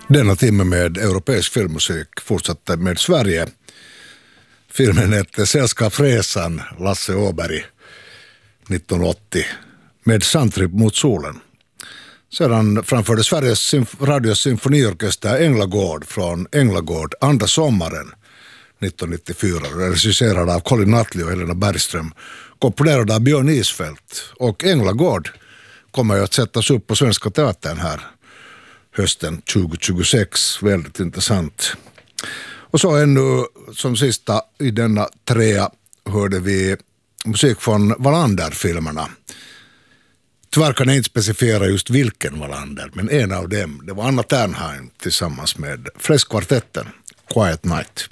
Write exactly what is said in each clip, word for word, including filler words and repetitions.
Denna timme med europeisk filmmusik fortsatte med Sverige. Filmen hette Sällskapsresan, Lasse Åberg, nittonhundraåttio, med Sandtrip mot solen. Sedan framförde Sveriges radios symfoniorkester Änglagård från Änglagård andra sommaren nittonhundranittiofyra, regisserad av Colin Nutley och Helena Bergström, komponerad av Björn Isfält. Och Änglagård kommer ju att sättas upp på Svenska Teatern här hösten tjugohundratjugosex. Väldigt intressant. Och så ännu som sista i denna trea hörde vi musik från Wallander-filmerna. Tyvärr kan jag inte specificera just vilken Wallander, men en av dem, det var Anna Ternheim tillsammans med Fläskkvartetten, Quiet Night.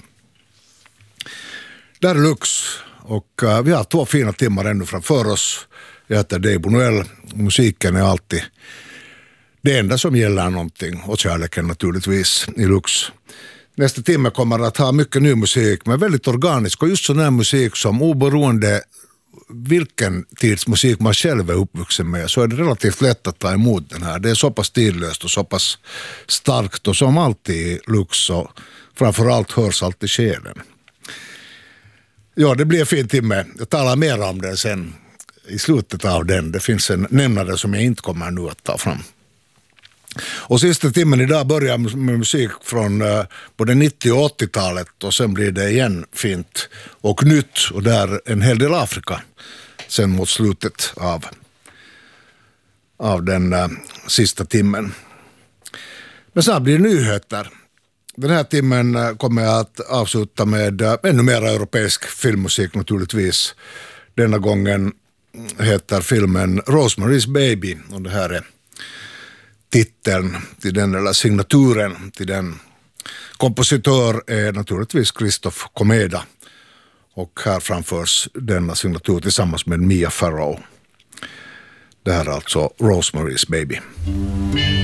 Där är Lux, och uh, vi har två fina timmar ännu framför oss. Jag heter Dave Bonuel. Musiken är alltid det enda som gäller någonting, och kärleken naturligtvis i Lux. Nästa timme kommer att ha mycket ny musik, men väldigt organisk, och just sån här musik som oberoende vilken tids musik man själv är uppvuxen med, så är det relativt lätt att ta emot den här. Det är så pass tidlöst och så pass starkt, och som alltid i Lux, och framförallt hörs alltid själen. Ja, det blir en fin timme. Jag talar mer om det sen i slutet av den. Det finns en nämnare som jag inte kommer nu att ta fram. Och sista timmen idag börjar med musik från uh, både nittio- och åttiotalet, och sen blir det igen fint och nytt, och där en hel del Afrika sen mot slutet av, av den uh, sista timmen. Men sen blir det nyheter. Den här timmen uh, kommer jag att avsluta med uh, ännu mer europeisk filmmusik naturligtvis. Denna gången heter filmen Rosemary's Baby, och det här är titeln till den, eller signaturen till den. Kompositör är naturligtvis Christoph Komeda, och här framförs denna signatur tillsammans med Mia Farrow. Det här är alltså Rosemary's Baby.